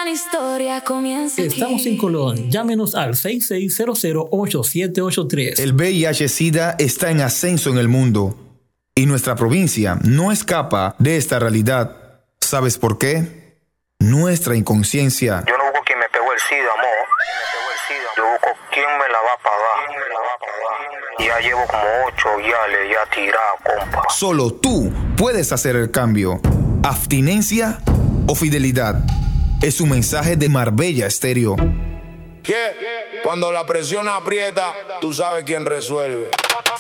gran historia comienza aquí. Estamos en Colón. Llámenos al 6600-8783. El VIH-Sida está en ascenso en el mundo y nuestra provincia no escapa de esta realidad. ¿Sabes por qué? Nuestra inconsciencia. Yo no busco quien me pegó el SIDA, amor. Yo busco quién me la va a pagar. Ya llevo como 8 viales ya tirado, compa. Solo tú puedes hacer el cambio. Abstinencia o fidelidad. Es un mensaje de Marbella Estéreo. ¿Qué? Cuando la presión aprieta, tú sabes quién resuelve.